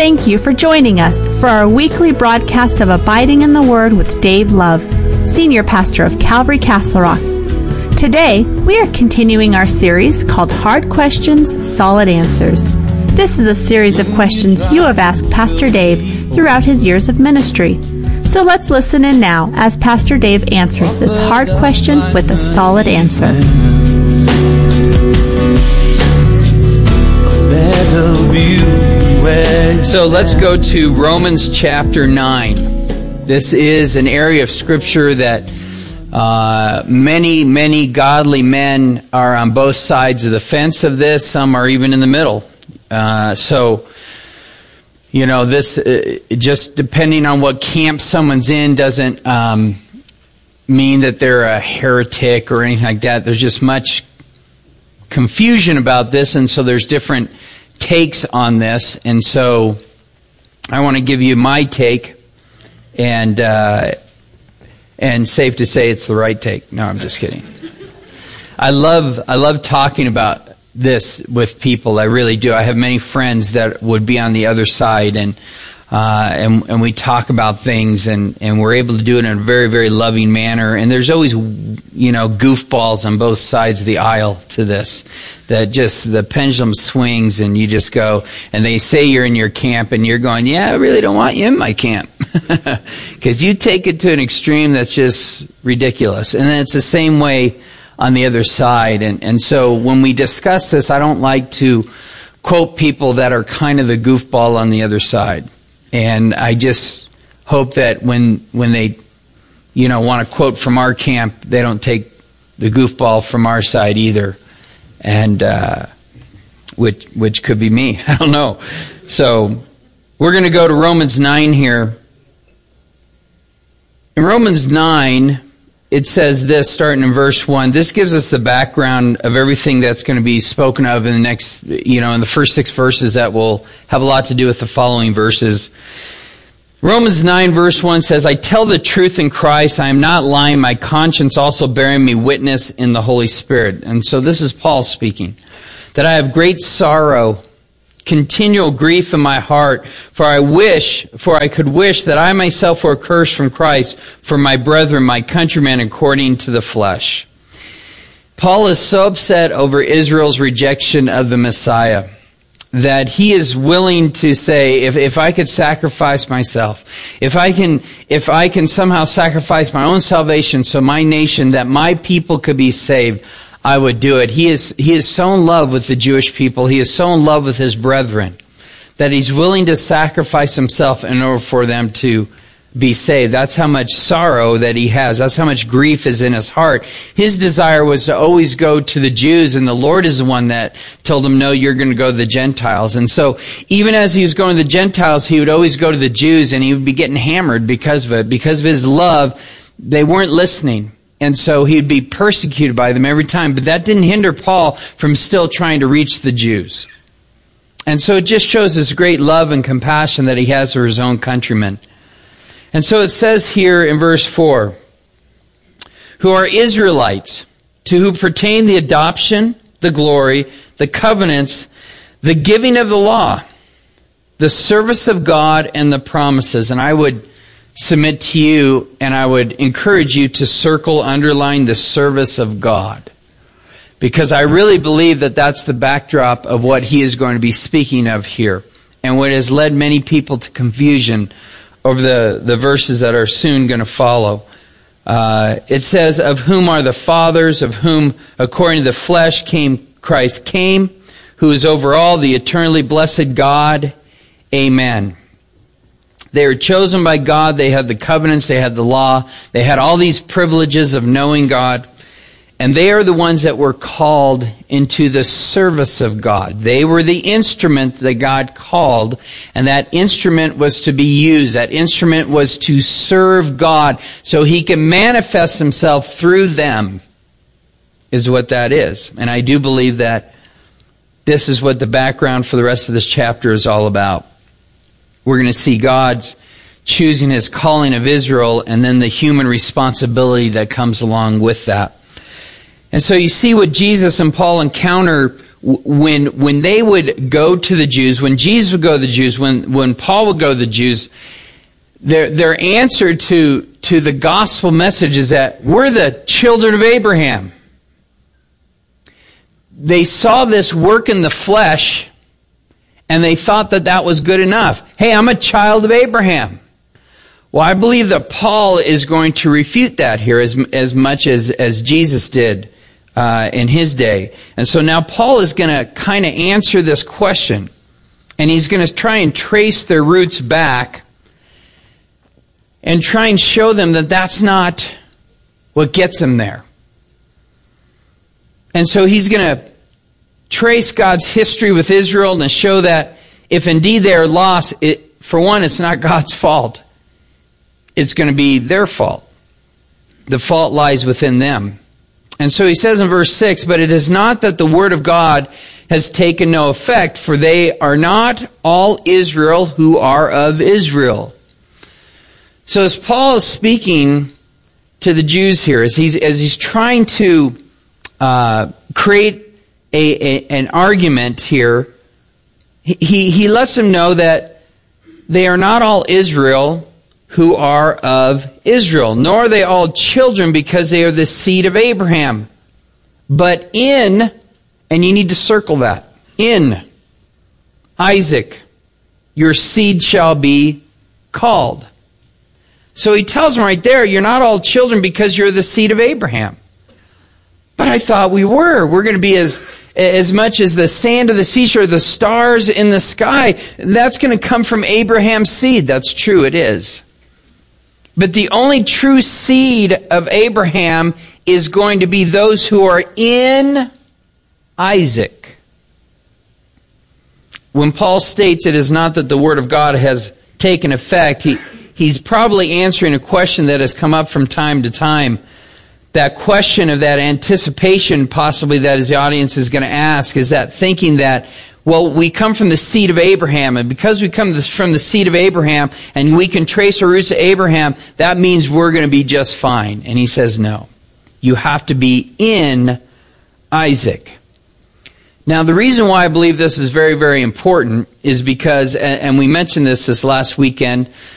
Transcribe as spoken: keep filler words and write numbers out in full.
Thank you for joining us for our weekly broadcast of Abiding in the Word with Dave Love, Senior Pastor of Calvary Castle Rock. Today, we are continuing our series called Hard Questions, Solid Answers. This is a series of questions you have asked Pastor Dave throughout his years of ministry. So let's listen in now as Pastor Dave answers this hard question with a solid answer. So let's go to Romans chapter nine. This is an area of Scripture that uh, many, many godly men are on both sides of the fence of this. Some are even in the middle. Uh, so, you know, this, uh, just depending on what camp someone's in doesn't um, mean that they're a heretic or anything like that. There's just much confusion about this, and so there's different takes on this. And so I want to give you my take, and uh, and safe to say it's the right take. No, I'm just kidding. I love I love talking about this with people. I really do. I have many friends that would be on the other side, and uh, and and we talk about things, and, and we're able to do it in a very, very loving manner. And there's always, you know, goofballs on both sides of the aisle to this, that just the pendulum swings, and you just go, and they say you're in your camp, and you're going, yeah, I really don't want you in my camp, because you take it to an extreme that's just ridiculous. And then it's the same way on the other side. And, and so when we discuss this, I don't like to quote people that are kind of the goofball on the other side. And I just hope that when when they, you know, want to quote from our camp, they don't take the goofball from our side either. And uh, which which could be me. I don't know. So we're going to go to Romans nine here. In Romans nine, it says this, starting in verse one. This gives us the background of everything that's going to be spoken of in the next, you know, in the first six verses that will have a lot to do with the following verses. Romans nine verse one says, I tell the truth in Christ, I am not lying, my conscience also bearing me witness in the Holy Spirit. And so this is Paul speaking, that I have great sorrow, continual grief in my heart, for I wish, for I could wish that I myself were accursed from Christ for my brethren, my countrymen, according to the flesh. Paul is so upset over Israel's rejection of the Messiah that he is willing to say, if, if I could sacrifice myself, if I can, if I can somehow sacrifice my own salvation so my nation, that my people could be saved, I would do it. He is he is so in love with the Jewish people. He is so in love with his brethren that he's willing to sacrifice himself in order for them to be saved. That's how much sorrow that he has. That's how much grief is in his heart. His desire was to always go to the Jews, and the Lord is the one that told him, no, you're going to go to the Gentiles. And so even as he was going to the Gentiles, he would always go to the Jews, and he would be getting hammered because of it. Because of his love, they weren't listening. And so he'd be persecuted by them every time. But that didn't hinder Paul from still trying to reach the Jews. And so it just shows his great love and compassion that he has for his own countrymen. And so it says here in verse four, who are Israelites, to who pertain the adoption, the glory, the covenants, the giving of the law, the service of God, and the promises. And I would submit to you, and I would encourage you to circle, underline the service of God. Because I really believe that that's the backdrop of what he is going to be speaking of here. And what has led many people to confusion over the, the verses that are soon going to follow. Uh, it says, of whom are the fathers, of whom according to the flesh came Christ came, who is over all, the eternally blessed God. Amen. They were chosen by God. They had the covenants. They had the law. They had all these privileges of knowing God. And they are the ones that were called into the service of God. They were the instrument that God called. And that instrument was to be used. That instrument was to serve God so He can manifest Himself through them, is what that is. And I do believe that this is what the background for the rest of this chapter is all about. We're going to see God's choosing His calling of Israel and then the human responsibility that comes along with that. And so you see what Jesus and Paul encounter when when they would go to the Jews, when Jesus would go to the Jews, when, when Paul would go to the Jews, their their answer to, to the gospel message is that we're the children of Abraham. They saw this work in the flesh, and they thought that that was good enough. Hey, I'm a child of Abraham. Well, I believe that Paul is going to refute that here as, as much as, as Jesus did uh, in his day. And so now Paul is going to kind of answer this question. And he's going to try and trace their roots back and try and show them that that's not what gets them there. And so he's going to trace God's history with Israel and show that if indeed they are lost, it, for one, it's not God's fault. It's going to be their fault. The fault lies within them. And so he says in verse six, but it is not that the word of God has taken no effect, for they are not all Israel who are of Israel. So as Paul is speaking to the Jews here, as he's, as he's trying to uh, create a, a, an argument here, he, he lets them know that they are not all Israel who are of Israel, nor are they all children because they are the seed of Abraham. But in, and you need to circle that, in Isaac, your seed shall be called. So he tells them right there, you're not all children because you're the seed of Abraham. But I thought we were. We're going to be as as much as the sand of the seashore, the stars in the sky. That's going to come from Abraham's seed. That's true, it is. But the only true seed of Abraham is going to be those who are in Isaac. When Paul states it is not that the word of God has taken effect, he, he's probably answering a question that has come up from time to time. That question of that anticipation possibly that his audience is going to ask is that thinking that, well, we come from the seed of Abraham, and because we come from the seed of Abraham and we can trace our roots to Abraham, that means we're going to be just fine. And he says, no. You have to be in Isaac. Now, the reason why I believe this is very, very important is because, and we mentioned this this last weekend,